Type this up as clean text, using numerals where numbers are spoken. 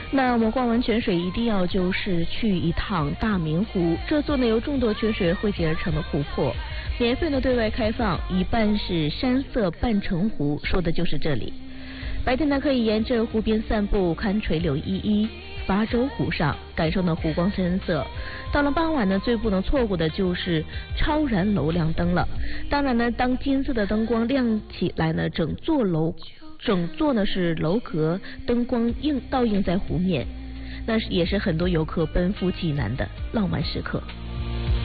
那我们逛完泉水一定要就是去一趟大明湖，这座呢由众多泉水汇集而成的湖泊，免费的对外开放，一半是山色半城湖，说的就是这里。白天呢可以沿着湖边散步，看垂柳依依，发洲湖上感受呢湖光山色。到了傍晚呢，最不能错过的就是超燃楼亮灯了。当然呢，当金色的灯光亮起来呢，整座呢是楼阁，灯光倒映在湖面，那也是很多游客奔赴济南的浪漫时刻。